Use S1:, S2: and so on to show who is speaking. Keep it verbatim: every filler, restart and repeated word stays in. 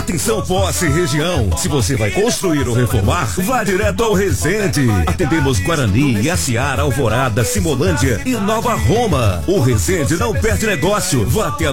S1: Atenção, Posse região. Se você vai construir ou reformar, vá direto ao Resende. Atendemos Guarani, Iaciara, Alvorada, Simolândia e Nova Roma. O Resende não perde negócio. Vá até a